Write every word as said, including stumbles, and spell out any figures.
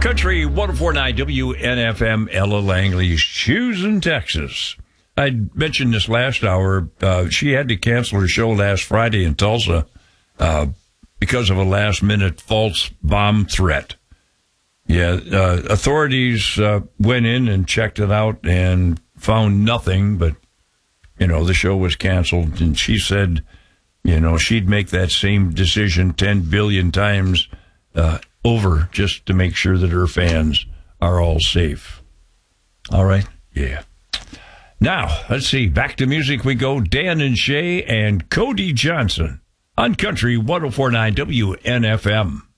Country one oh four point nine W N F M, Ella Langley, Houston, Texas. I mentioned this last hour. Uh, she had to cancel her show last Friday in Tulsa uh, because of a last-minute false bomb threat. Yeah, uh, authorities uh, went in and checked it out and found nothing, but, you know, the show was canceled. And she said, you know, she'd make that same decision ten billion times uh, over just to make sure that her fans are all safe. All right? Yeah. Now, let's see. Back to music we go. Dan and Shay and Cody Johnson on Country one oh four point nine W N F M.